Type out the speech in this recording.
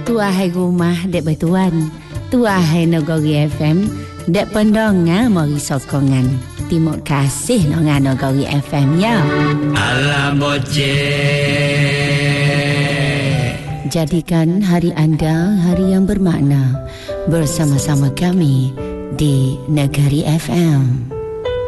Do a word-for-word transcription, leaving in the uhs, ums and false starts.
tua hai rumah dek bertuan, tua hai Nagari F M, dek pendengar mari sokongan. Terima kasih dengan Nagari F M ya. Alam boce. Jadikan hari anda hari yang bermakna bersama-sama kami di Nagari F M.